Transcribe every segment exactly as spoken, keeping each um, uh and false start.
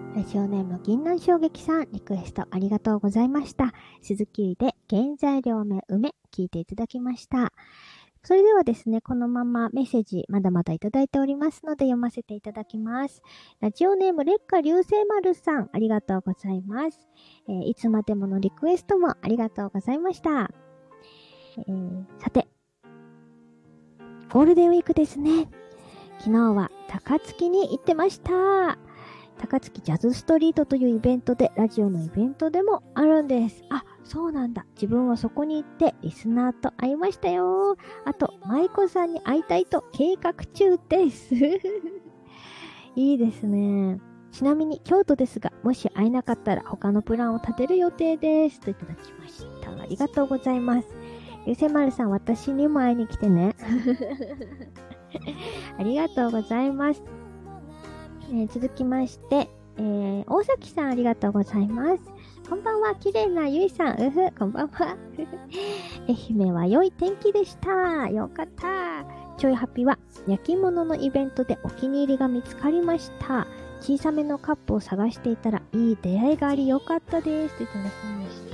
ラジオネーム銀杏衝撃さん、リクエストありがとうございました。鈴木で原材料名梅、聞いていただきました。それではですね、このままメッセージまだまだいただいておりますので読ませていただきます。ラジオネーム烈火流星丸さん、ありがとうございます。えー、いつまでものリクエストもありがとうございました。えー、さて、ゴールデンウィークですね。昨日は高槻に行ってました。高槻ジャズストリートというイベントで、ラジオのイベントでもあるんです。あ、そうなんだ。自分はそこに行ってリスナーと会いましたよ。あと、舞子さんに会いたいと計画中です。いいですね。ちなみに京都ですが、もし会えなかったら他のプランを立てる予定です。といただきました。ありがとうございます。ゆせまるさん、私にも会いに来てね。ありがとうございます。えー、続きまして、えー、大崎さんありがとうございます。こんばんは、綺麗なゆいさん、うふ、こんばんは。愛媛は良い天気でした。よかった。ちょいハピは焼き物のイベントでお気に入りが見つかりました。小さめのカップを探していたらいい出会いがありよかったです。といただきました。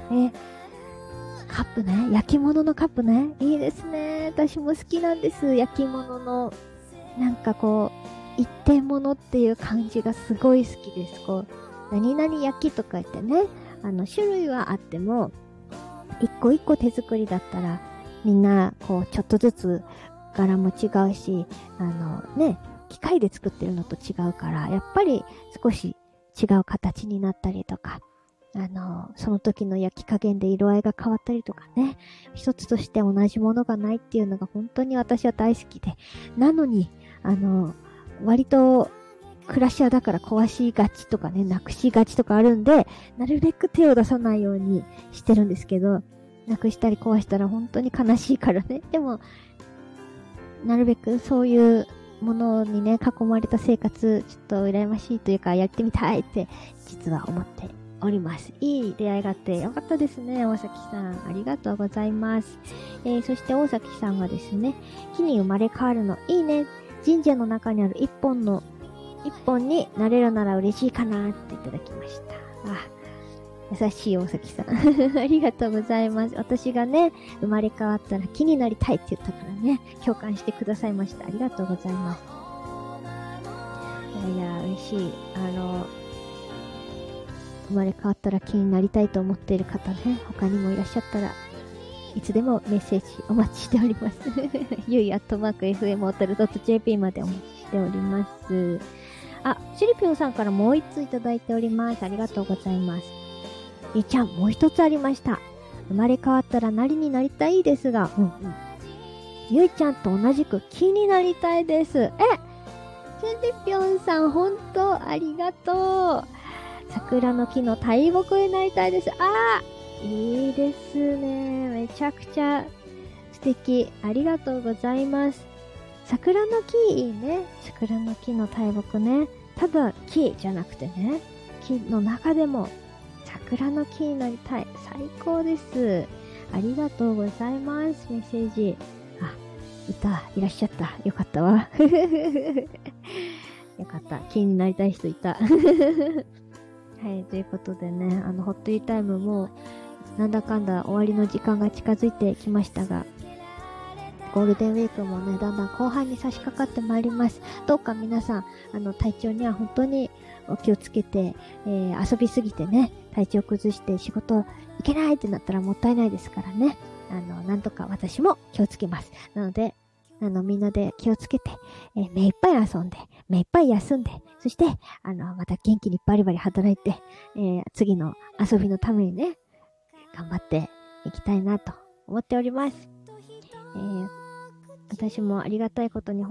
えー、カップね、焼き物のカップね、いいですね。私も好きなんです。焼き物の、なんかこう、一点物っていう感じがすごい好きです。こう、何々焼きとか言ってね、あの、種類はあっても、一個一個手作りだったら、みんな、こう、ちょっとずつ柄も違うし、あの、ね、機械で作ってるのと違うから、やっぱり少し違う形になったりとか、あの、その時の焼き加減で色合いが変わったりとかね、一つとして同じものがないっていうのが本当に私は大好きで、なのに、あの、割と暮らし屋だから壊しがちとかね、なくしがちとかあるんで、なるべく手を出さないようにしてるんですけど、なくしたり壊したら本当に悲しいからね。でも、なるべくそういうものにね、囲まれた生活、ちょっと羨ましいというか、やってみたいって、実は思っております。いい出会いがあってよかったですね、大崎さん。ありがとうございます。えー、そして大崎さんがですね、木に生まれ変わるのいいね。神社の中にある一本の、一本になれるなら嬉しいかなっていただきました。あ、優しい大崎さん。ありがとうございます。私がね、生まれ変わったら木になりたいって言ったからね、共感してくださいました。ありがとうございます。いやいや、嬉しい。あの、生まれ変わったら木になりたいと思っている方ね、他にもいらっしゃったら、いつでもメッセージお待ちしております。ゆいアットマーク エフエム ホテル ドット ジェーピー までお待ちしております。あ、シリピョンさんからもう一ついただいております。ありがとうございます。ゆいちゃん、もう一つありました。生まれ変わったら何になりたいですが、うんうん。ゆいちゃんと同じく木になりたいです。え、シリピョンさん、ほんとありがとう。桜の木の大木になりたいです。あーいいですね。めちゃくちゃ素敵。ありがとうございます。桜の木いいね。桜の木の大木ね。ただ木じゃなくてね。木の中でも桜の木になりたい。最高です。ありがとうございます。メッセージ。あ、いた。いらっしゃった。よかったわ。よかった。木になりたい人いた。はい。ということでね、あの、ホットリタイムも、なんだかんだ終わりの時間が近づいてきましたが、ゴールデンウィークもね、だんだん後半に差し掛かってまいります。どうか皆さん、あの、体調には本当にお気をつけて、えー、遊びすぎてね、体調崩して仕事行けないってなったらもったいないですからね。あの、なんとか私も気をつけます。なので、あの、みんなで気をつけて、えー、目いっぱい遊んで、目いっぱい休んで、そして、あの、また元気にバリバリ働いて、えー、次の遊びのためにね、頑張っていきたいなと思っております。えー、私もありがたいことに